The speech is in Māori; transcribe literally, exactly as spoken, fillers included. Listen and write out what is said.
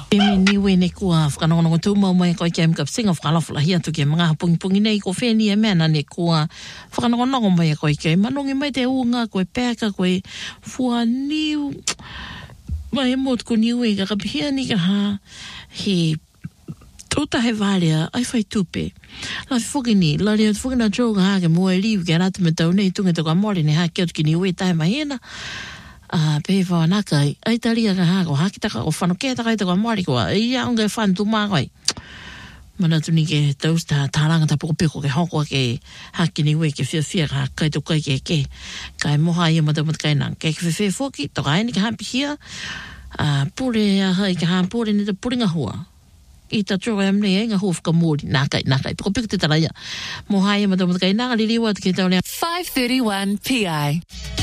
E me niwe ne kua whakanongonongo tū mau mai koe kia mga singa whakalawhula hia tu kia mga pungi pungi nei ko wheni e mena ne kua whakanongonongo mai koe kia manongi mai te unga koe pēka koe fua niu mai e mot ko niu e ka kapihia ni ka ha he tota he valea ai whai tupe la whuki ni la rea whuki na joga ha ke mua e liu kia rata me tau nei tunga te kua mori ne ha kia tu ki niu e tae mai hena Ah, pe va na kai ai talia ka ha ko ha kita ka o fano ke ta kai te ko mari ko ai ya unge fan tu ma kai mana tu ni ke tau sta taranga ta poko peko ke hoko ke ha ki ni we ke fia fia ka kai to kai ke ke kai mo ha ia mata mata kai nang ke fe fe foki to kai ni ka ha pia ah pure ya hai ka ha pure ni te puringa hua I ta tro am ne nga hof ka mori na kai na kai poko peko te taraya mo ha ia mata mata kai nang li li wa ke tau le five thirty-one P I